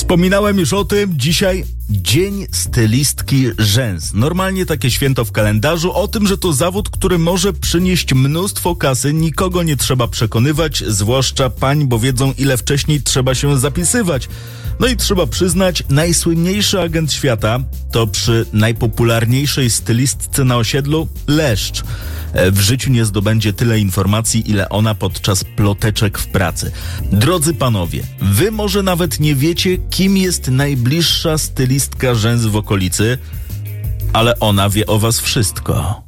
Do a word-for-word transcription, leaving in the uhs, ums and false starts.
Wspominałem już o tym, dzisiaj Dzień Stylistki Rzęs. Normalnie takie święto w kalendarzu, o tym, że to zawód, który może przynieść mnóstwo kasy, nikogo nie trzeba przekonywać, zwłaszcza pań, bo wiedzą, ile wcześniej trzeba się zapisywać. No i trzeba przyznać, najsłynniejszy agent świata to przy najpopularniejszej stylistce na osiedlu Leszcz. W życiu nie zdobędzie tyle informacji, ile ona podczas ploteczek w pracy. Drodzy panowie, wy może nawet nie wiecie, kim jest najbliższa stylistka rzęs w okolicy, ale ona wie o was wszystko.